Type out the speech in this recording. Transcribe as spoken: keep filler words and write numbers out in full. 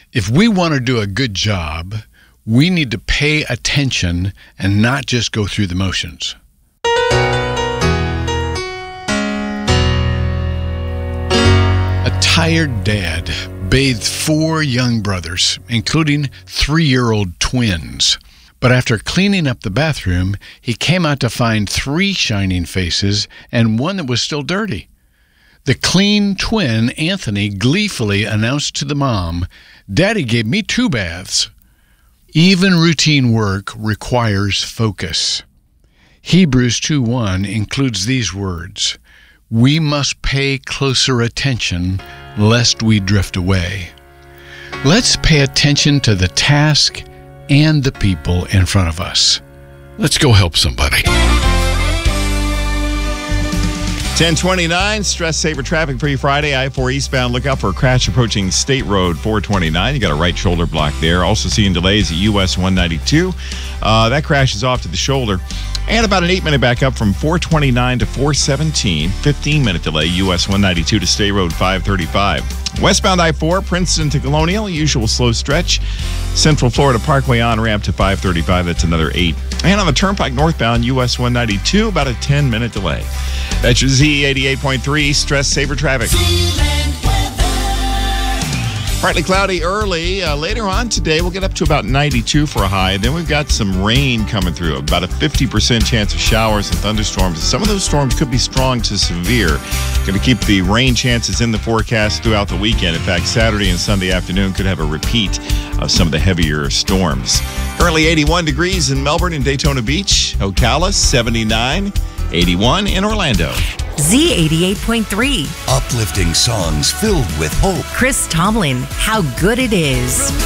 If we want to do a good job, we need to pay attention and not just go through the motions. A tired dad bathed four young brothers, including three-year-old twins. But after cleaning up the bathroom, he came out to find three shining faces and one that was still dirty. The clean twin, Anthony, gleefully announced to the mom, "Daddy gave me two baths." Even routine work requires focus. Hebrews two one includes these words, "We must pay closer attention lest we drift away." Let's pay attention to the task and the people in front of us. Let's go help somebody. ten twenty-nine, Stress Saver traffic for you Friday. I four eastbound, look out for a crash approaching State Road four twenty-nine. You got a right shoulder block there. Also seeing delays at U S one ninety-two. Uh, that crash is off to the shoulder. And about an eight-minute backup from four twenty-nine to four seventeen. fifteen-minute delay, U S one ninety-two to State Road five thirty-five. Westbound I four, Princeton to Colonial, usual slow stretch. Central Florida Parkway on-ramp to five thirty-five. That's another eight. And on the Turnpike northbound, U S one ninety-two, about a ten-minute delay. That's your Z eighty-eight point three Stress Saver traffic. Partly cloudy early. Uh, later on today, we'll get up to about ninety-two for a high. Then we've got some rain coming through, about a fifty percent chance of showers and thunderstorms. Some of those storms could be strong to severe. Going to keep the rain chances in the forecast throughout the weekend. In fact, Saturday and Sunday afternoon could have a repeat of some of the heavier storms. Currently eighty-one degrees in Melbourne and Daytona Beach. Ocala, seventy-nine. eighty-one in Orlando. Z eighty-eight point three. Uplifting songs filled with hope. Chris Tomlin, How Good It Is.